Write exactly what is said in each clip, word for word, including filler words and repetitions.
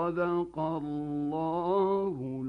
صدق الله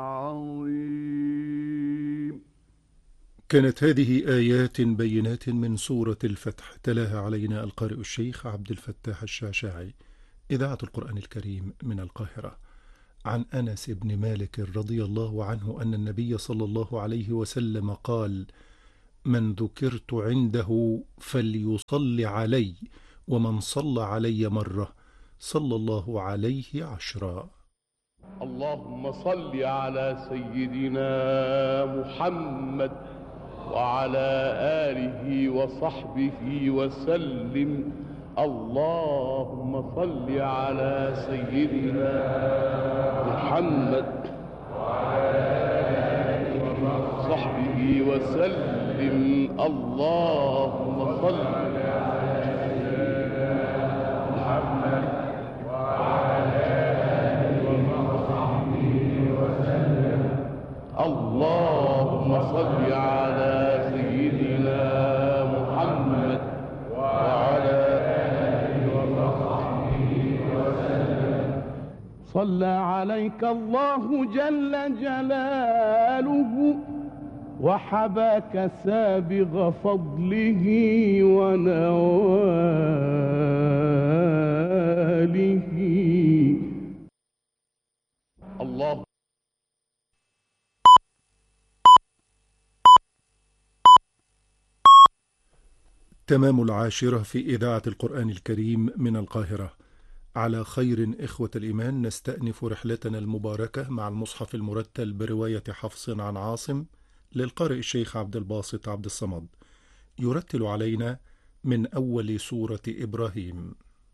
العظيم. كانت هذه آيات بينات من سورة الفتح، تلاها علينا القارئ الشيخ عبد الفتاح الشعشاعي، إذاعة القرآن الكريم من القاهرة. عن أنس بن مالك رضي الله عنه أن النبي صلى الله عليه وسلم قال: من ذكرت عنده فليصل علي، ومن صلى علي مرة صلى الله عليه عشرا. اللهم صل على سيدنا محمد وعلى آله وصحبه وسلم. اللهم صل على سيدنا محمد وعلى آله وصحبه وسلم. اللهم صل على سيدنا محمد وعلى آله وصحبه وسلم. اللهم صل على سيدنا محمد وعلى آله وصحبه وسلم. صلى عليك الله جل جلاله وحباك سابغ فضله ونواله. الله. تمام العاشرة في إذاعة القرآن الكريم من القاهرة. على خير إخوة الإيمان، نستأنف رحلتنا المباركة مع المصحف المرتل برواية حفص عن عاصم للقارئ الشيخ عبد الباسط عبد الصمد، يرتل علينا من أول سورة إبراهيم.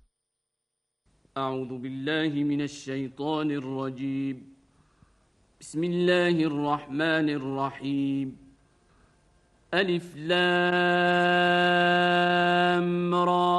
أعوذ بالله من الشيطان الرجيم. بسم الله الرحمن الرحيم. ألف لام را